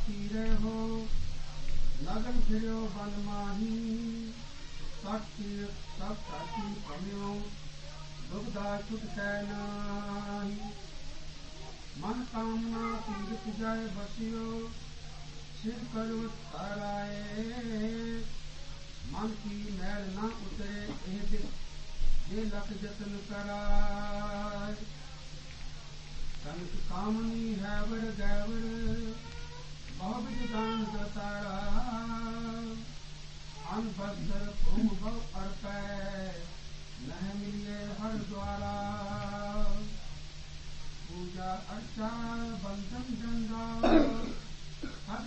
तीरे हो लगन फिरो बन माही सत तीर्थ सब साथी पम्यो दुबदा छुटकै नाही मन कामना तीर्थ जाय बसियो सिर पर्वत ताराए मन की मैल न उतरे एह ये लख जतन कराय कनक कामनी हैवर गैवर बहु दान दतारा अन बस्तर भूम भव अर्पै नह मिलिए हर द्वारा पूजा अर्चा बंधन जंगा